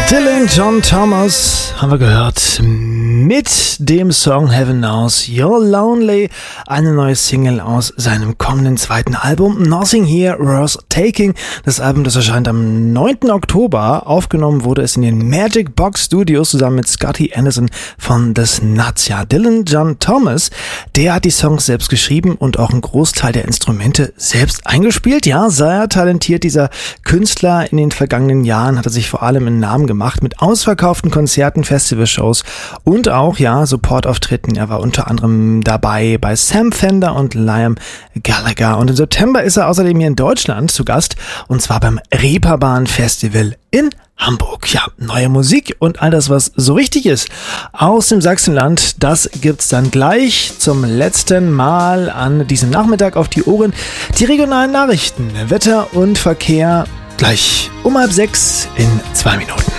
Dylan John Thomas haben wir gehört mit dem Song Heaven Knows You're Lonely, eine neue Single aus seinem kommenden zweiten Album Nothing Here Worth Taking. Das Album, das erscheint am 9. Oktober. Aufgenommen wurde es in den Magic Box Studios zusammen mit Scotty Anderson von The Snuts. Ja, Dylan John Thomas, der hat die Songs selbst geschrieben und auch einen Großteil der Instrumente selbst eingespielt. Ja, sehr talentiert dieser Künstler. In den vergangenen Jahren hat er sich vor allem einen Namen gemacht mit ausverkauften Konzerten, Festivalshows und auch, ja, Supportauftritten. Er war unter anderem dabei bei Sam Fender und Liam Gallagher. Und im September ist er außerdem hier in Deutschland zu Gast, und zwar beim Reeperbahn Festival in Hamburg. Ja, neue Musik und all das, was so wichtig ist aus dem Sachsenland, das gibt's dann gleich zum letzten Mal an diesem Nachmittag auf die Ohren. Die regionalen Nachrichten, Wetter und Verkehr gleich um 5:30 in 2 Minuten.